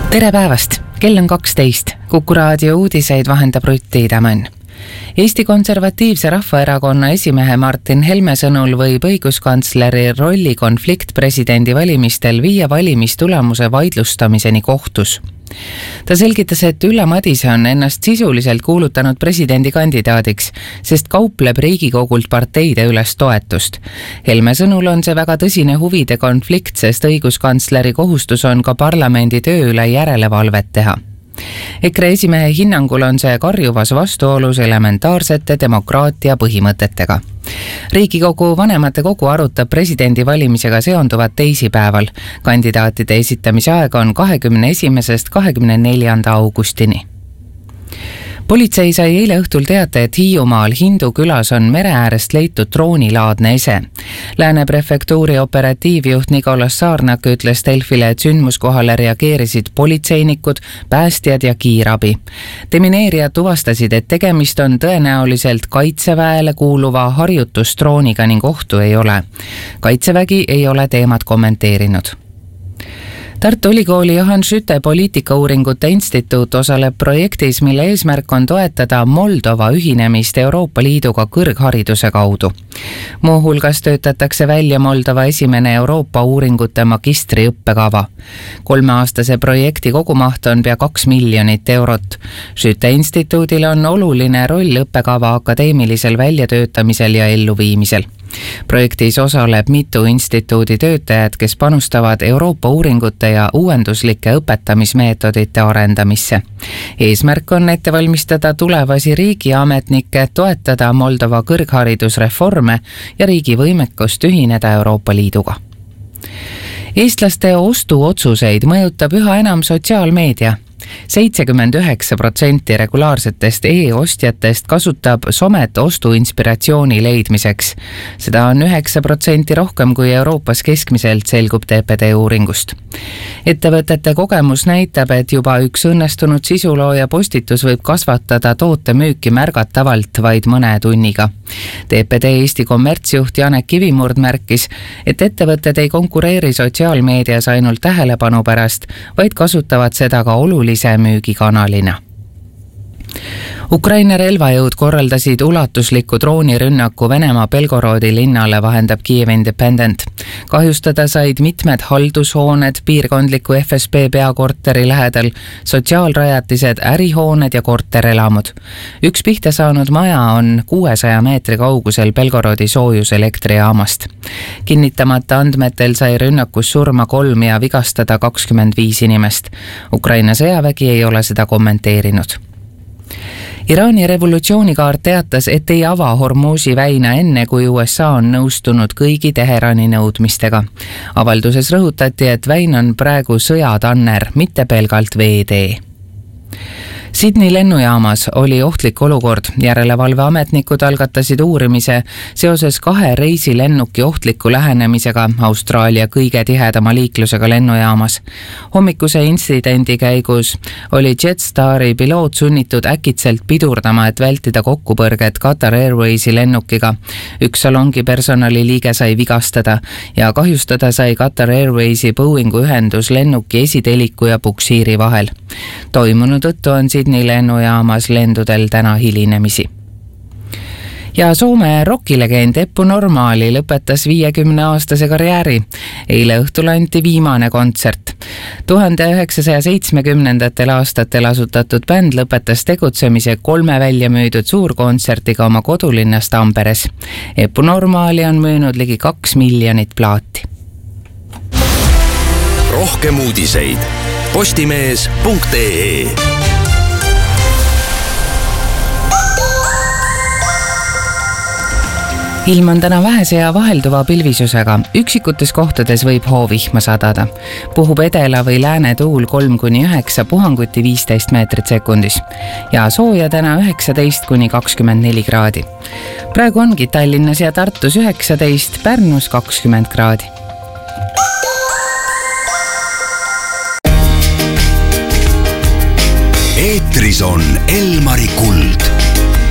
Tere päevast! Kell on 12. Kuku raadio uudiseid vahendab Rutt Tiidemann. Eesti Konservatiivse Rahvaerakonna esimehe Martin Helme sõnul võib õiguskantsleri rolli konflikt presidendi valimistel viia valimistulemuse vaidlustamiseni kohtus. Ta selgitas, et Ülle Madise on ennast sisuliselt kuulutanud presidendikandidaadiks, sest kaupleb Riigikogult parteide üles toetust. Helme sõnul on see väga tõsine huvide konflikt, sest õiguskantsleri kohustus on ka parlamendi töö üle järelevalvet teha. EKRE esimehe hinnangul on see karjuvas vastuolus elementaarsete demokraatia põhimõtetega. Riigikogu vanematekogu arutab presidendi valimisega seonduvat teisipäeval. Kandidaatide esitamise aeg on 21. 24. augustini. Politsei sai eile õhtul teate, et Hiiumaal Hindu külas on mere äärest leitud droonilaadne ese. Lääne prefektuuri operatiivjuht Nicolas Saarnak ütles Delfile, et sündmuskohale reageerisid politseinikud, päästjad ja kiirabi. Demineerijad tuvastasid, et tegemist on tõenäoliselt Kaitseväele kuuluva harjutusdrooniga ning ohtu ei ole. Kaitsevägi ei ole teemat kommenteerinud. Tartu Ülikooli Johan Skytte poliitikauuringute instituut osaleb projektis, mille eesmärk on toetada Moldova ühinemist Euroopa Liiduga kõrghariduse kaudu. Muuhulgas töötatakse välja Moldova esimene Euroopa uuringute magistriõppekava. 3-aastase projekti kogumaht on pea 2 miljonit eurot. Skytte instituudil on oluline roll õppekava akadeemilisel väljatöötamisel ja elluviimisel. Projektis osaleb mitu instituudi töötajad, kes panustavad Euroopa uuringute ja uuenduslike õpetamismeetodite arendamisse. Eesmärk on ette valmistada tulevasi riigiametnikke, toetada Moldova kõrgharidusreforme ja riigi võimekust ühineda Euroopa Liiduga. Eestlaste ostuotsuseid mõjutab üha enam sotsiaalmeedia. 79% regulaarsetest e-ostjatest kasutab somet ostuinspiratsiooni leidmiseks. Seda on 9% rohkem kui Euroopas keskmiselt, selgub TPD uuringust. Ettevõtete kogemus näitab, et juba üks õnnestunud sisulooja postitus võib kasvatada toote müüki märgatavalt vaid mõne tunniga. TPD Eesti kommertsjuht Janek Kivimurd märkis, et ettevõtted ei konkureeri sotsiaalmeedias ainult tähelepanu pärast, vaid kasutavad seda ka olulise müügikanalina. Ukraina relvajõud korraldasid ulatusliku droonirünnaku Venemaa Belgorodi linnale, vahendab Kiev Independent. Kahjustada said mitmed haldushooned, piirkondliku FSB peakorteri lähedal, sotsiaalrajatised, ärihooned ja korterelamud. Üks pihta saanud maja on 600 meetri kaugusel Belgorodi soojuselektrijaamast. Kinnitamata andmetel sai rünnakus surma 3 ja vigastada 25 inimest. Ukraina sõjavägi ei ole seda kommenteerinud. Iraani revolutsioonikaart teatas, et ei ava Hormuzi väina enne, kui USA on nõustunud kõigi Teherani nõudmistega. Avalduses rõhutati, et väin on praegu sõjatanner, mitte pelgalt veetee. Sydney lennujaamas oli ohtlik olukord. Järelevalveametnikud algatasid uurimise seoses 2 reisilennuki ohtliku lähenemisega Austraalia kõige tihedama liiklusega lennujaamas. Hommikuse intsidendi käigus oli Jetstari piloot sunnitud äkitselt pidurdama, et vältida kokkupõrget Qatar Airwaysi lennukiga. Üks salongi personaliliige sai vigastada ja kahjustada sai Qatar Airwaysi Boeingu ühendus lennuki esiteliku ja puksiiri vahel. Toimunu tõttu on Sydney lennujaamas lendudel täna hilinemisi. Ja Soome rockilegend Eppu Normaali lõpetas 50-aastase karjääri. Eile õhtul anti viimane kontsert. 1970. aastatel asutatud bänd lõpetas tegutsemise 3 väljamüüdud suurkontsertiga oma kodulinnas Tamperes. Eppu Normaali on müünud ligi 2 miljonit plaati. Rohkem uudiseid postimees.ee. Ilm on täna vähese ja vahelduva pilvisusega. Üksikutes kohtades võib hoovihma sadada. Puhub edela või lääne tuul 3-9, puhanguti 15 meetrit sekundis. Ja sooja täna 19-24 kraadi. Praegu ongi Tallinnas ja Tartus 19, Pärnus 20 kraadi. Eetris on Elmari Kuld.